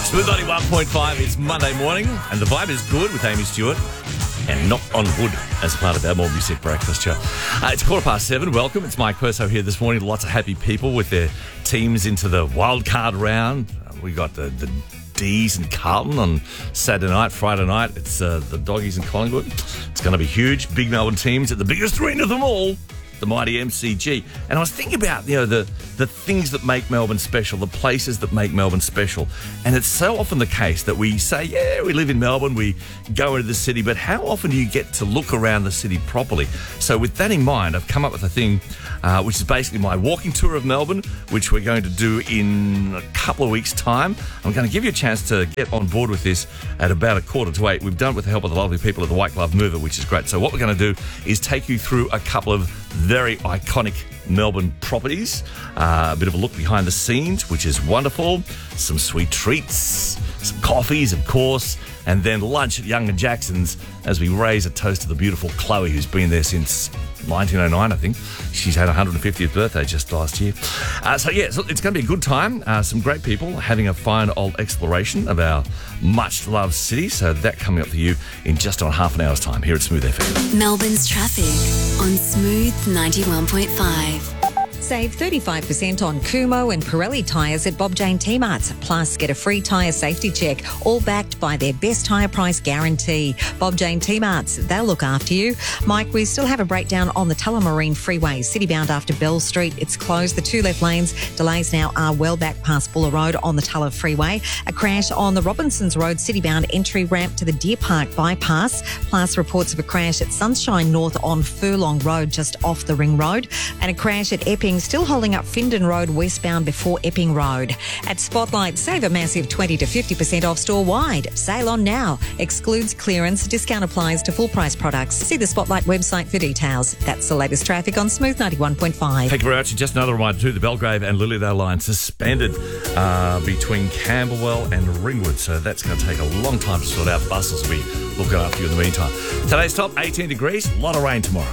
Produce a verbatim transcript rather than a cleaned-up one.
Smooth ninety-one point five, it's Monday morning, and the vibe is good with Amy Stewart and Knock on Wood as part of our More Music Breakfast show. Uh, it's quarter past seven. Welcome. It's Mike Perso here this morning. Lots of happy people with their teams into the wild card round. Uh, we got the, the D's and Carlton on Saturday night, Friday night. It's uh, the Doggies and Collingwood. It's going to be huge. Big Melbourne teams at the biggest arena of them all, the mighty M C G. And I was thinking about, you know, the, the things that make Melbourne special, the places that make Melbourne special. And it's so often the case that we say, yeah, we live in Melbourne, we go into the city, but how often do you get to look around the city properly? So with that in mind, I've come up with a thing uh, which is basically my walking tour of Melbourne, which we're going to do in a couple of weeks' time. I'm going to give you a chance to get on board with this at about a quarter to eight. We've done it with the help of the lovely people at the White Glove Mover, which is great. So what we're going to do is take you through a couple of very iconic Melbourne properties, uh, a bit of a look behind the scenes, which is wonderful, some sweet treats, some coffees, of course, and then lunch at Young and Jackson's as we raise a toast to the beautiful Chloe, who's been there since nineteen oh nine, I think. She's had her one hundred fiftieth birthday just last year. Uh, so, yeah, so it's going to be a good time. Uh, some great people having a fine old exploration of our much-loved city. So that coming up for you in just on half an hour's time here at Smooth F M. Melbourne's traffic on Smooth ninety-one point five. Save thirty-five percent on Kumo and Pirelli tyres at Bob Jane T-Marts. Plus, get a free tyre safety check, all backed by their best tyre price guarantee. Bob Jane T-Marts, they'll look after you. Mike, we still have a breakdown on the Tullamarine Freeway, citybound after Bell Street. It's closed, the two left lanes. Delays now are well back past Buller Road on the Tulla Freeway. A crash on the Robinsons Road citybound entry ramp to the Deer Park bypass. Plus, reports of a crash at Sunshine North on Furlong Road, just off the Ring Road. And a crash at Epping, still holding up Findon Road westbound before Epping Road. At Spotlight, save a massive twenty to fifty percent off store-wide. Sale on now. Excludes clearance. Discount applies to full-price products. See the Spotlight website for details. That's the latest traffic on Smooth ninety-one point five. Thank you very much. Just another reminder too, the Belgrave and Lilydale line suspended uh, between Camberwell and Ringwood. So that's going to take a long time to sort out. Buses will be looking after you in the meantime. Today's top, eighteen degrees. A lot of rain tomorrow.